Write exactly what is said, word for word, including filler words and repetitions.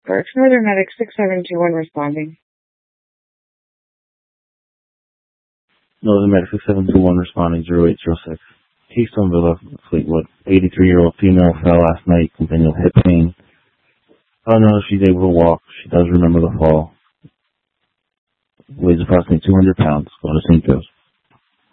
Berks Northern Medic six seven two one responding. Northern Medic six seven two one responding zero eight zero six. Keystone Villa, Fleetwood. eighty-three-year-old female fell last night, complaining of hip pain. I don't know if she's able to walk. She does remember the fall. Weighs approximately two hundred pounds. Go to Saint Joe's.